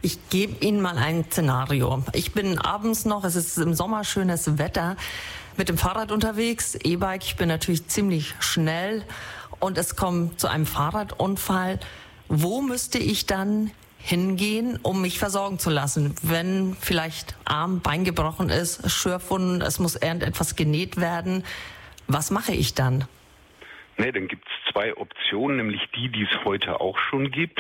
Ich gebe Ihnen mal ein Szenario. Ich bin abends noch, es ist im Sommer schönes Wetter, mit dem Fahrrad unterwegs, E-Bike. Ich bin natürlich ziemlich schnell und es kommt zu einem Fahrradunfall. Wo müsste ich dann hingehen, um mich versorgen zu lassen, wenn vielleicht Arm, Bein gebrochen ist, Schürfwunden, es muss irgendetwas genäht werden? Was mache ich dann? Dann gibt es zwei Optionen, nämlich die es heute auch schon gibt.